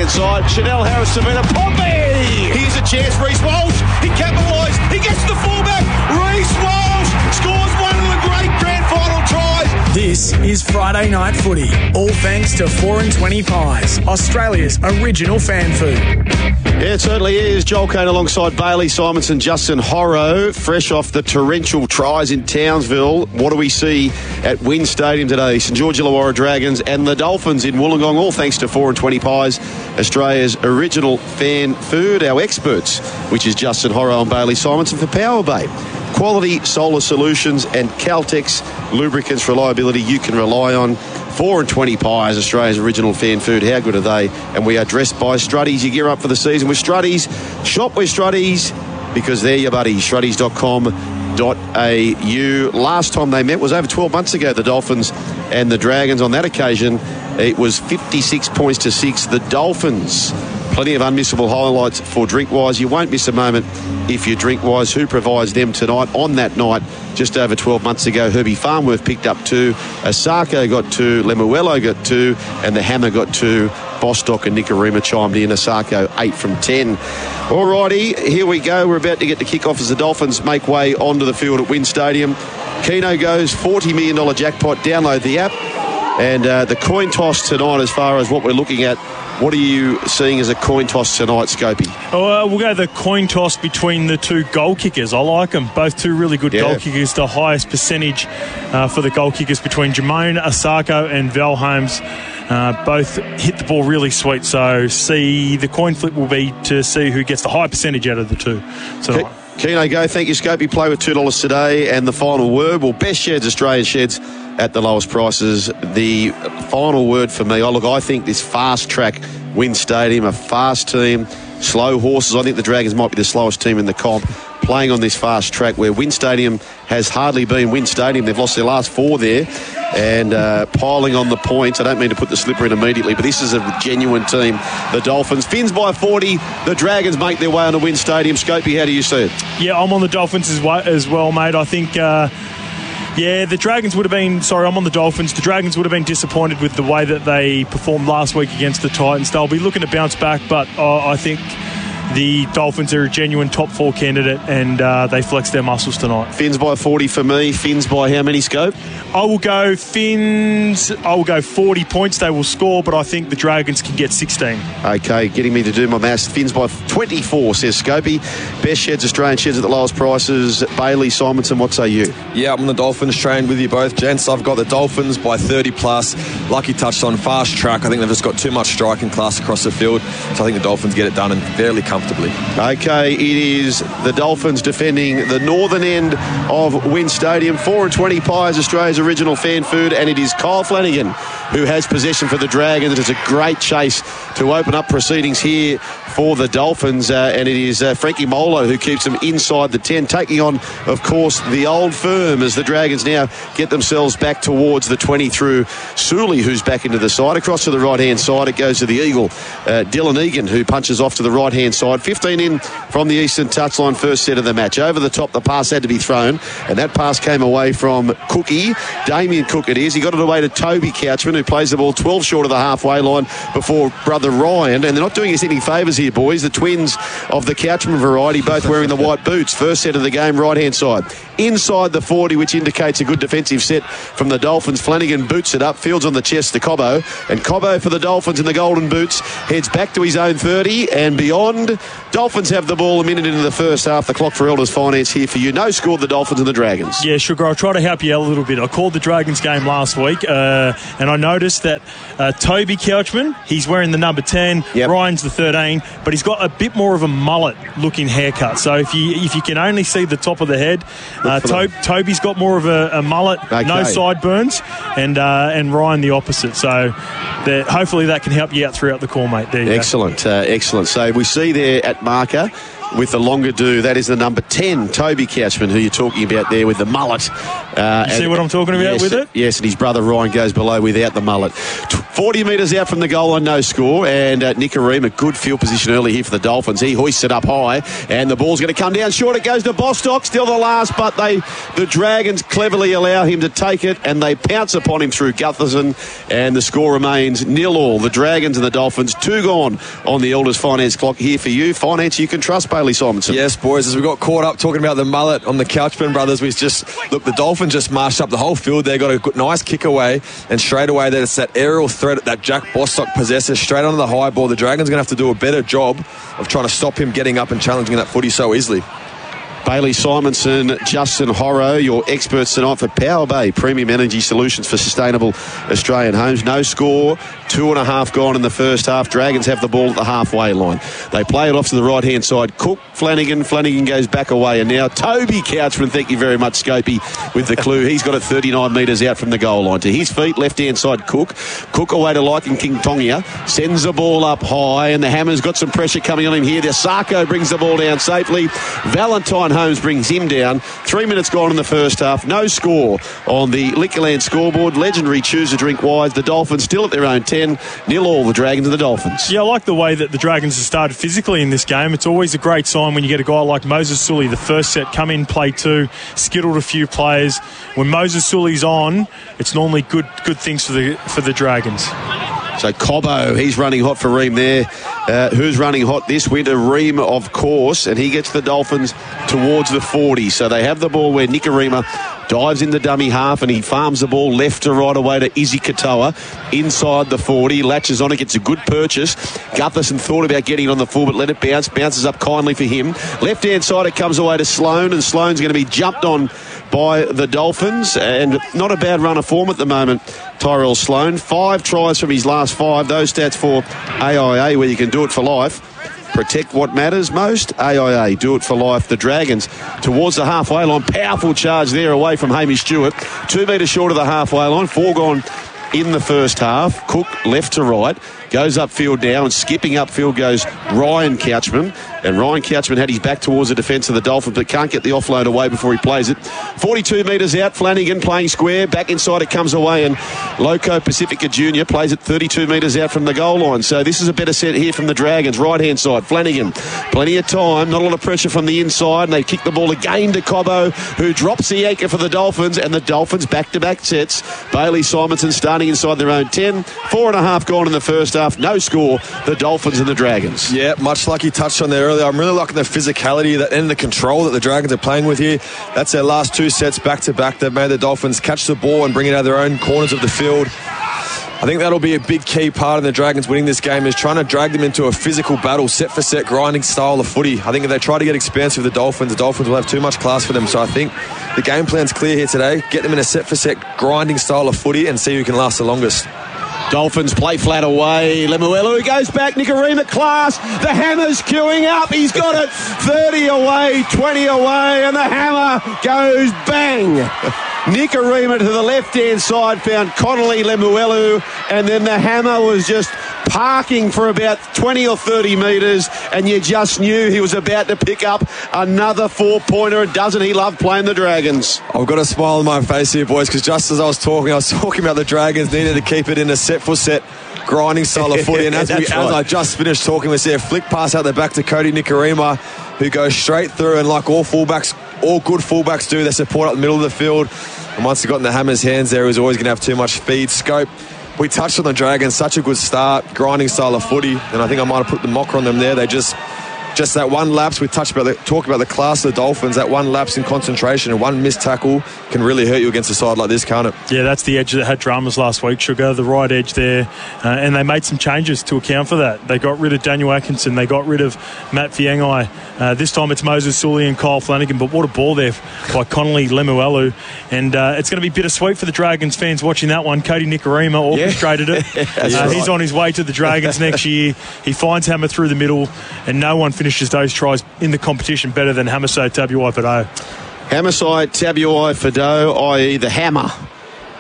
right-hand side. Chanel Harris, Savannah Pompey. Here's a chance. Reece Walsh. He capitalised. He gets to the fullback. Reece Walsh scores one of the great grand final tries. This is Friday Night Footy, all thanks to 4 and 20 Pies, Australia's original fan food. Yeah, it certainly is. Joel Kane alongside Bailey Simonson, Justin Horro, fresh off the torrential tries in Townsville. What do we see at Wynn Stadium today? St George Illawarra Dragons and the Dolphins in Wollongong, all thanks to 4 and 20 Pies, Australia's original fan food. Our experts, which is Justin Horro and Bailey Simonson for Power Bay. Quality solar solutions and Caltex lubricants reliability you can rely on. 4 and 20 Pies, Australia's original fan food. How good are they? And we are dressed by Struddies. You gear up for the season with Struddies. Shop with Struddies because they're your buddy. Struddies.com.au. Last time they met was over 12 months ago, the Dolphins and the Dragons. On that occasion, it was 56 points to 6. The Dolphins. Plenty of unmissable highlights for Drinkwise. You won't miss a moment if you Drinkwise. Who provides them tonight? On that night, just over 12 months ago, Herbie Farnworth picked up 2, Asako got 2, Lemuelo got 2, and the Hammer got 2. Bostock and Nicarima chimed in. Asako 8 from 10. Alrighty, here we go. We're about to get the kick-off as the Dolphins make way onto the field at Wynn Stadium. Keno goes, $40 million jackpot. Download the app. And the coin toss tonight, as far as what we're looking at, what are you seeing as a coin toss tonight, Scopey? We'll go the coin toss between the 2 goal kickers. I like them. Both 2 really good goal kickers. The highest percentage for the goal kickers between Jermaine Asako and Val Holmes. Both hit the ball really sweet. So the coin flip will be to see who gets the high percentage out of the 2 tonight. Keno go. Thank you, Scopey. Play with $2 today. And the final word, well, best sheds, Australian sheds at the lowest prices. The final word for me, I think this fast track Wynn Stadium, a fast team, slow horses. I think the Dragons might be the slowest team in the comp, playing on this fast track where Wynn Stadium has hardly been Wynn Stadium. They've lost their last 4 there and piling on the points. I don't mean to put the slipper in immediately, but this is a genuine team. The Dolphins, Finns by 40. The Dragons make their way onto Wynn Stadium. Scopey, how do you see it? Yeah, I'm on the Dolphins as well, mate. I think... the Dragons would have been... Sorry, I'm on the Dolphins. The Dragons would have been disappointed with the way that they performed last week against the Titans. They'll be looking to bounce back, but I think the Dolphins are a genuine top 4 candidate and they flex their muscles tonight. Finns by 40 for me. Finns by how many, Scope? I will go Finns. I will go 40 points. They will score, but I think the Dragons can get 16. Okay, getting me to do my maths. Finns by 24, says Scopey. Best sheds, Australian sheds at the lowest prices. Bailey Simonson, what say you? Yeah, I'm on the Dolphins train with you both, gents. I've got the Dolphins by 30 plus. Lucky touched on fast track. I think they've just got too much striking class across the field. So I think the Dolphins get it done and fairly comfortably. Okay, it is the Dolphins defending the northern end of Wynn Stadium. 4 and 20 Pies, Australia's original fan food, and it is Kyle Flanagan who has possession for the Dragons. It's a great chase to open up proceedings here for the Dolphins, and it is Frankie Molo who keeps them inside the 10, taking on, of course, the old firm as the Dragons now get themselves back towards the 20 through Sully, who's back into the side. Across to the right-hand side, it goes to the Eagle, Dylan Egan, who punches off to the right-hand side. 15 in from the eastern touchline, first set of the match. Over the top, the pass had to be thrown, and that pass came away from Cookie. Damien Cook it is. He got it away to Toby Couchman, who plays the ball 12 short of the halfway line before brother Ryan. And they're not doing us any favours here, boys. The twins of the Couchman variety, both wearing the white boots. First set of the game, right-hand side. Inside the 40, which indicates a good defensive set from the Dolphins. Flanagan boots it up, fields on the chest to Cobbo. And Cobbo for the Dolphins in the golden boots heads back to his own 30 and beyond. Dolphins have the ball a minute into the first half. The clock for Elders Finance here for you. No score, the Dolphins and the Dragons. Yeah, Sugar, I'll try to help you out a little bit. I called the Dragons game last week and I noticed that Toby Couchman, he's wearing the number 10, yep. Ryan's the 13, but he's got a bit more of a mullet-looking haircut. So if you can only see the top of the head, Toby's got more of a mullet, okay. No sideburns, and Ryan the opposite. So hopefully that can help you out throughout the call, mate. There you excellent, excellent. So we see there at marker with the longer do, that is the number 10, Toby Couchman, who you're talking about there with the mullet. You see what I'm talking about with it? Yes, and his brother Ryan goes below without the mullet. 40 metres out from the goal line, no score. And Nikorima, good field position early here for the Dolphins. He hoists it up high, and the ball's going to come down short. It goes to Bostock, still the last, but the Dragons cleverly allow him to take it, and they pounce upon him through Gutherson, and the score remains 0-0. The Dragons and the Dolphins, 2 gone on the Elders Finance clock. Here for you, finance you can trust, Bailey Simonson. Yes, boys, as we got caught up talking about the mullet on the Couchman brothers, the Dolphins just marched up the whole field. They got a nice kick away, and straight away it's that aerial threat that Jack Bostock possesses straight onto the high ball. The Dragons are going to have to do a better job of trying to stop him getting up and challenging that footy so easily. Bailey Simonson, Justin Horro, your experts tonight for Power Bay Premium Energy Solutions for Sustainable Australian Homes. No score, 2.5 gone in the first half. Dragons have the ball at the halfway line. They play it off to the right-hand side. Cook, Flanagan goes back away, and now Toby Couchman, thank you very much, Scopey, with the clue. He's got it 39 metres out from the goal line. To his feet, left-hand side, Cook away to Lycan King Tongia, sends the ball up high, and the Hammer's got some pressure coming on him here. The Sarko brings the ball down safely. Valentine Holmes brings him down. 3 minutes gone in the first half. No score on the Liquorland scoreboard. Legendary Choose to Drink Wise. The Dolphins still at their own 10. 0-0 the Dragons and the Dolphins. Yeah, I like the way that the Dragons have started physically in this game. It's always a great sign when you get a guy like Moses Sully, the first set, come in, play 2, skittled a few players. When Moses Sully's on, it's normally good things for the Dragons. So Cobbo, he's running hot for Ream there. Who's running hot this winter? Ream, of course, and he gets the Dolphins towards the 40. So they have the ball where Nikorima dives in the dummy half, and he farms the ball left to right away to Izzy Katoa inside the 40. Latches on it, gets a good purchase. Gutherson thought about getting it on the full, but let it bounce. Bounces up kindly for him. Left-hand side, it comes away to Sloan, and Sloan's going to be jumped on by the Dolphins, and not a bad run of form at the moment, Tyrell Sloan. 5 tries from his last 5. Those stats for AIA, where you can do it for life. Protect what matters most. AIA, do it for life. The Dragons towards the halfway line. Powerful charge there away from Hamish Stewart. 2 metres short of the halfway line. 4 gone in the first half. Cook left to right. Goes upfield now, and skipping upfield goes Ryan Couchman. And Ryan Couchman had his back towards the defence of the Dolphins, but can't get the offload away before he plays it. 42 metres out, Flanagan playing square. Back inside it comes away, and Loco Pacifica Jr. plays it 32 metres out from the goal line. So this is a better set here from the Dragons. Right-hand side, Flanagan. Plenty of time, not a lot of pressure from the inside, and they kick the ball again to Cobbo, who drops the anchor for the Dolphins, and the Dolphins back-to-back sets. Bailey Simonson starting inside their own 10. 4.5 gone in the first half. No score, the Dolphins and the Dragons. Yeah, much like you touched on there earlier. I'm really liking the physicality and the control that the Dragons are playing with here. That's their last 2 sets back-to-back. They've made the Dolphins catch the ball and bring it out of their own corners of the field. I think that'll be a big key part in the Dragons winning this game, is trying to drag them into a physical battle, set-for-set, grinding style of footy. I think if they try to get expansive with the Dolphins will have too much class for them. So I think the game plan's clear here today. Get them in a set-for-set, grinding style of footy and see who can last the longest. Dolphins play flat away. Lemuelu goes back. Nikorima class. The Hammer's queuing up. He's got it. 30 away, 20 away, and the Hammer goes bang. Nikorima to the left-hand side found Connolly Lemuelu, and then the Hammer was just parking for about 20 or 30 metres, and you just knew he was about to pick up another 4-pointer, and doesn't he love playing the Dragons? I've got a smile on my face here, boys, because just as I was talking about the Dragons needed to keep it in a set-for-set grinding style of footy, and as I just finished talking, we see a flick pass out the back to Cody Nikorima, who goes straight through, and like all good fullbacks do, they support up the middle of the field, and once he got in the Hammer's hands there, he was always going to have too much feed scope. We touched on the Dragons, such a good start, grinding style of footy, and I think I might have put the mocker on them there. They just that one lapse, we talk about the class of the Dolphins, that one lapse in concentration and one missed tackle can really hurt you against a side like this, can't it? Yeah, that's the edge that had dramas last week, Sugar, the right edge there, and they made some changes to account for that. They got rid of Daniel Atkinson, they got rid of Matt Fiangai. This time it's Moses Sully and Kyle Flanagan, but what a ball there by Connolly Lemuelu, and it's going to be bittersweet for the Dragons fans watching that one. Cody Nikorima orchestrated it. He's on his way to the Dragons next year. He finds Hammer through the middle, and no one finishes those tries in the competition better than Hamasai Tabuai-Fidow. Hamasai Tabuai-Fidow, i.e. the Hammer.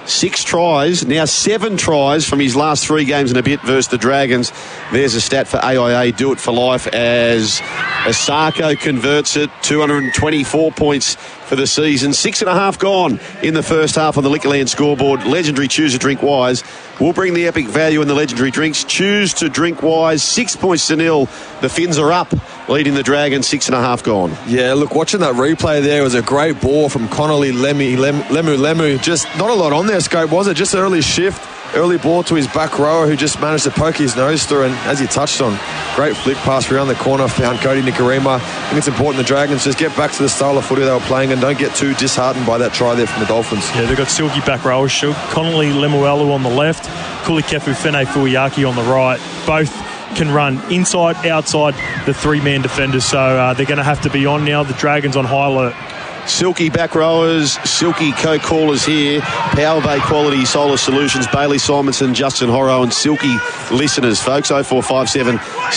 6 tries, now 7 tries from his last 3 games and a bit versus the Dragons. There's a stat for AIA, do it for life, as Asako converts it, 224 points for the season. 6.5 gone in the first half on the Liquorland scoreboard. Legendary Choose to Drink Wise will bring the epic value in the legendary drinks. Choose to Drink Wise, 6 points to 0. The Finns are up, leading the Dragons, 6.5 gone. Yeah, look, watching that replay there was a great ball from Connolly Lemu. Just not a lot on there, Scope, was it? Just an early shift, early ball to his back rower who just managed to poke his nose through, and as you touched on, great flick pass around the corner, found Cody Nikorima. I think it's important the Dragons just get back to the style of footy they were playing and don't get too disheartened by that try there from the Dolphins. Yeah, they've got Silky back rowers, Connolly Lemuelu on the left, Kulikefu Fene Fuiaki on the right. Both can run inside, outside the 3-man defenders, so they're going to have to be on now. The Dragons on high alert. Silky back rowers, Silky co-callers here. Power Bay Quality Solar Solutions, Bailey Simonson, Justin Horro, and Silky listeners, folks. 0457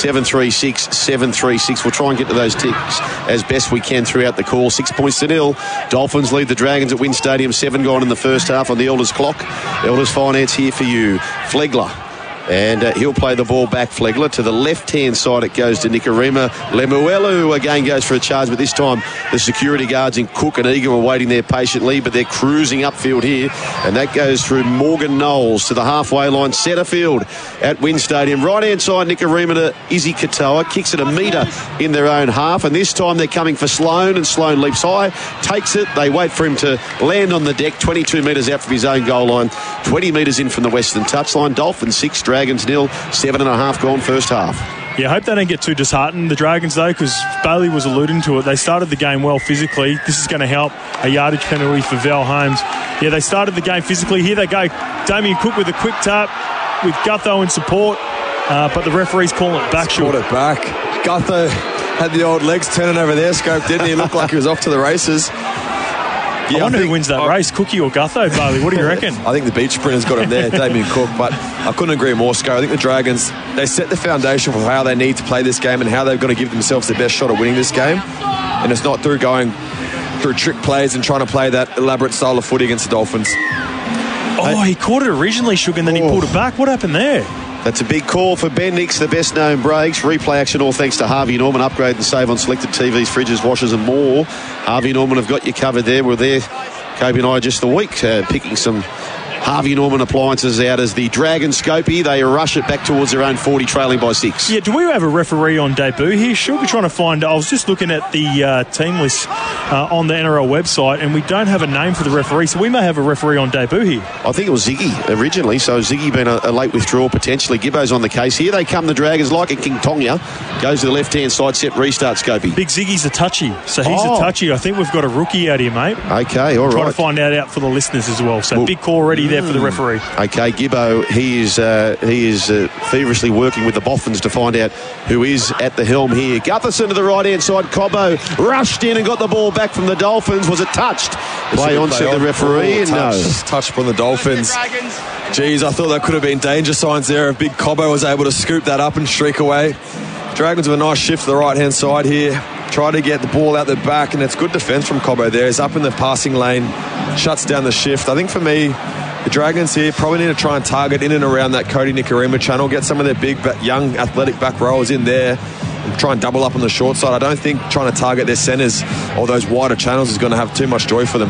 736 736. We'll try and get to those ticks as best we can throughout the call. 6 points to 0. Dolphins lead the Dragons at Wynn Stadium. 7 gone in the first half on the Elders clock. Elders Finance here for you. Flegler. And he'll play the ball back, Flegler. To the left-hand side it goes to Nikorima. Lemuelu again goes for a charge, but this time the security guards in Cook and Egan were waiting there patiently, but they're cruising upfield here. And that goes through Morgan Knowles to the halfway line, centre field at Wynn Stadium. Right-hand side, Nikorima to Izzy Katoa. Kicks it a metre in their own half, and this time they're coming for Sloan, and Sloan leaps high, takes it. They wait for him to land on the deck, 22 metres out from his own goal line, 20 metres in from the western touchline. Dolphins 6, Dragons 0, 7.5 gone first half. Yeah, I hope they don't get too disheartened, the Dragons, though, because Bailey was alluding to it. They started the game well physically. This is going to help. A yardage penalty for Val Holmes. Yeah, they started the game physically. Here they go. Damien Cook with a quick tap with Gutho in support, but the referee's calling it back. Called it back. Gutho had the old legs turning over there, Scope, didn't he? Looked like he was off to the races. Yeah, I wonder who wins that race, Cookie or Gutho, Bailey. What do you reckon? I think the beach sprinter's got him there, Damien Cook, but I couldn't agree more, Sco. I think the Dragons, they set the foundation for how they need to play this game and how they've got to give themselves the best shot of winning this game. And it's not through going through trick plays and trying to play that elaborate style of footy against the Dolphins. Oh, he caught it originally, Sugar, and then he pulled it back. What happened there? That's a big call for Bendix, the best known breaks. Replay action all thanks to Harvey Norman. Upgrade and save on selected TVs, fridges, washers and more. Harvey Norman have got you covered there. We're there, Kobe and I, just the week, picking some Harvey Norman appliances out as the Dragon Scopey. They rush it back towards their own 40, trailing by 6. Yeah, do we have a referee on debut here? Should we trying to find... I was just looking at the team list on the NRL website, and we don't have a name for the referee, so we may have a referee on debut here. I think it was Ziggy originally, so Ziggy been a late withdrawal potentially. Gibbo's on the case. Here they come, the Dragons, like a King Tonga. Goes to the left-hand side, set, restart, Scopey. Big Ziggy's a touchy, so he's a touchy. I think we've got a rookie out here, mate. Okay, all right. Trying to find out for the listeners as well. So big call already there for the referee. Okay, Gibbo, he is feverishly working with the Boffins to find out who is at the helm here. Gutherson to the right-hand side. Cobbo rushed in and got the ball back from the Dolphins. Was it touched? Play on, said the referee. No. Touched from the Dolphins. Geez, I thought that could have been danger signs there if Big Cobbo was able to scoop that up and streak away. Dragons with a nice shift to the right-hand side here. Try to get the ball out the back, and it's good defence from Cobbo there. He's up in the passing lane, shuts down the shift. I think for me, the Dragons here probably need to try and target in and around that Cody Nikorima channel, get some of their big, young, athletic back rowers in there and try and double up on the short side. I don't think trying to target their centres or those wider channels is going to have too much joy for them.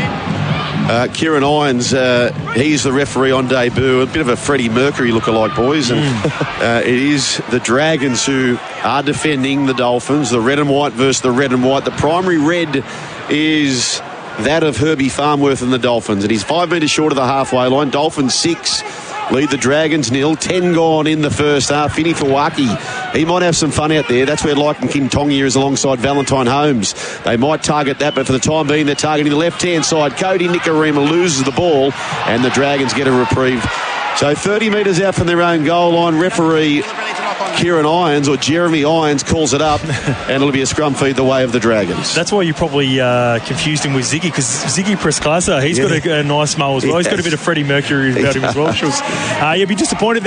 Kieran Irons, he's the referee on debut. A bit of a Freddie Mercury lookalike, boys. And it is the Dragons who are defending the Dolphins. The red and white versus the red and white. The primary red is that of Herbie Farnworth and the Dolphins. And he's 5 metres short of the halfway line. Dolphins 6, lead the Dragons 0. 10 gone in the first half. Fini Fawaki, he might have some fun out there. That's where Lycan King Tonga is alongside Valentine Holmes. They might target that, but for the time being, they're targeting the left-hand side. Cody Nikorima loses the ball, and the Dragons get a reprieve. So 30 metres out from their own goal line, referee Kieran Irons, or Jeremy Irons, calls it up, and it'll be a scrum feed the way of the Dragons. That's why you probably confused him with Ziggy, because Ziggy Presclasa, he's got a nice mo as well. He's got a bit of Freddie Mercury about him as well. You'd be disappointed